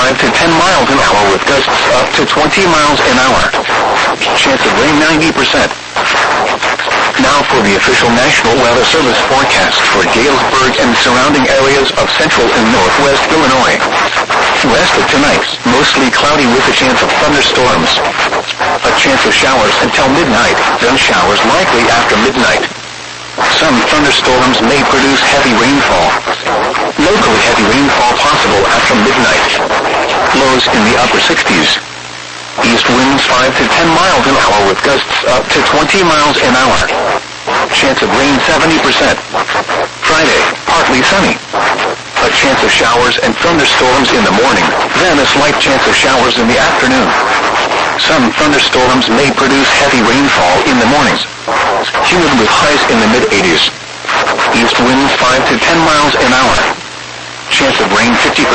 5 to 10 miles an hour with gusts up to 20 miles an hour. Chance of rain 90%. Now for the official National Weather Service forecast for Galesburg and surrounding areas of central and northwest Illinois. West of tonight, mostly cloudy with a chance of thunderstorms. A chance of showers until midnight, then showers likely after midnight. Some thunderstorms may produce heavy rainfall. Locally heavy rainfall possible after midnight. Lows in the upper 60s. East winds 5 to 10 miles an hour with gusts up to 20 miles an hour. Chance of rain 70%. Friday, partly sunny. A chance of showers and thunderstorms in the morning, then a slight chance of showers in the afternoon. Some thunderstorms may produce heavy rainfall in the mornings. Humid with highs in the mid-80s. East winds 5 to 10 miles an hour. Chance of rain 50%.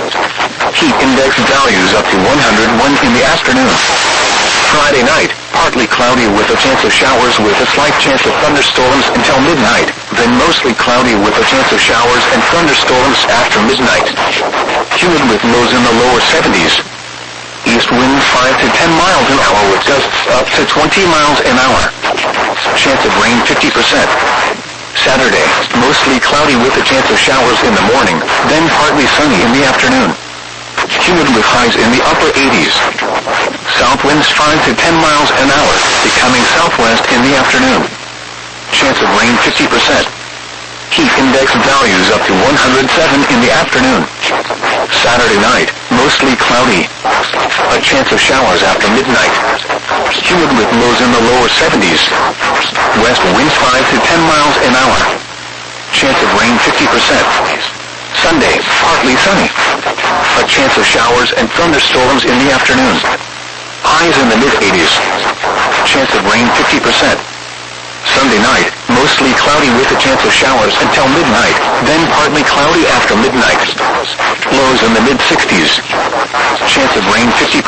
Heat index values up to 101 in the afternoon. Friday night, partly cloudy with a chance of showers with a slight chance of thunderstorms until midnight, then mostly cloudy with a chance of showers and thunderstorms after midnight. Humid with lows in the lower 70s. East winds 5 to 10 miles an hour with gusts up to 20 miles an hour. Chance of rain 50%. Saturday, mostly cloudy with a chance of showers in the morning, then partly sunny in the afternoon. Humid with highs in the upper 80s. South winds 5 to 10 miles an hour, becoming southwest in the afternoon. Chance of rain 50%. Heat index values up to 107 in the afternoon. Saturday night, mostly cloudy. A chance of showers after midnight. Humid with lows in the lower 70s. West winds 5 to 10 miles an hour. Chance of rain 50%. Sunday, partly sunny. A chance of showers and thunderstorms in the afternoon. Highs in the mid-80s. Chance of rain 50%. Sunday night, mostly cloudy with a chance of showers until midnight, then partly cloudy after midnight. Lows in the mid-60s. Chance of rain 50%.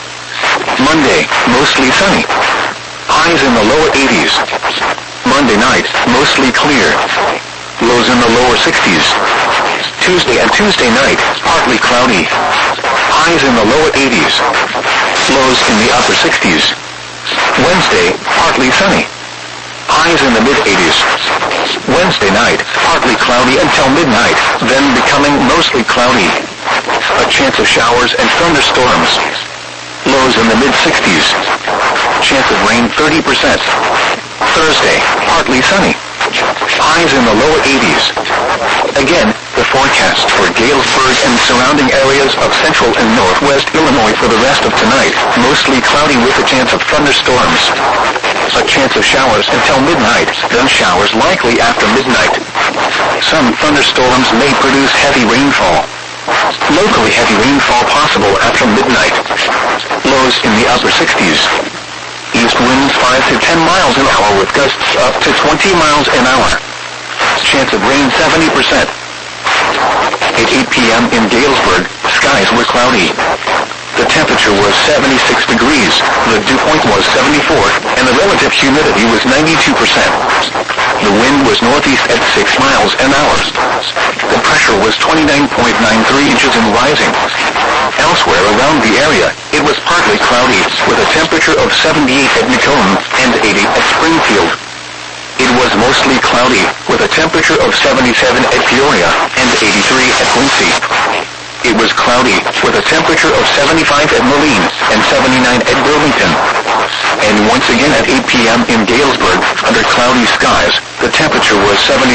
Monday, mostly sunny. Highs in the lower 80s. Monday night, mostly clear. Lows in the lower 60s. Tuesday and Tuesday night, partly cloudy. Highs in the lower 80s. Lows in the upper 60s. Wednesday, partly sunny. Highs in the mid-80s. Wednesday night, partly cloudy until midnight, then becoming mostly cloudy. A chance of showers and thunderstorms. Lows in the mid-60s. Chance of rain 30%. Thursday, partly sunny. Highs in the lower 80s. Again, the forecast for Galesburg and surrounding areas of central and northwest Illinois for the rest of tonight, mostly cloudy with a chance of thunderstorms. A chance of showers until midnight, then showers likely after midnight. Some thunderstorms may produce heavy rainfall. Locally heavy rainfall possible after midnight. Lows in the upper 60s. East winds 5 to 10 miles an hour with gusts up to 20 miles an hour. Chance of rain 70%. At 8 p.m. in Galesburg, skies were cloudy. The temperature was 76 degrees, the dew point was 74, and the relative humidity was 92%. The wind was northeast at 6 miles an hour. The pressure was 29.93 inches and rising. Elsewhere around the area, it was partly cloudy, with a temperature of 78 at Macomb and 80 at Springfield. It was mostly cloudy, with a temperature of 77 at Peoria and 83 at Quincy. It was cloudy, with a temperature of 75 at Moline and 79 at Burlington. And once again at 8 p.m. in Galesburg, under cloudy skies, the temperature was 76.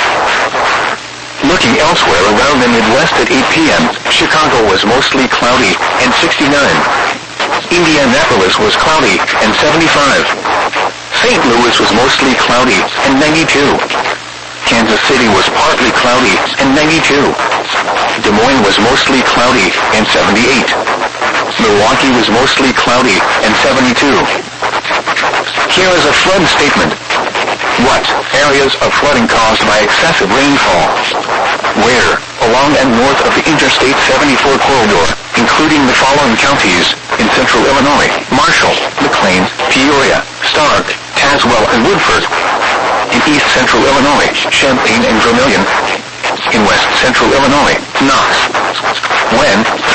Looking elsewhere around the Midwest at 8 p.m., Chicago was mostly cloudy and 69. Indianapolis was cloudy and 75. St. Louis was mostly cloudy and 92. Kansas City was partly cloudy and 92. Des Moines was mostly cloudy and 78. Milwaukee was mostly cloudy and 72. Here is a flood statement. What? Areas of flooding caused by excessive rainfall. Where? Along and north of the Interstate 74 corridor, including the following counties in central Illinois: Marshall, McLean, Peoria, Stark, Tazewell, and Woodford. In east central Illinois, Champaign and Vermilion. In west central Illinois, Knox. When?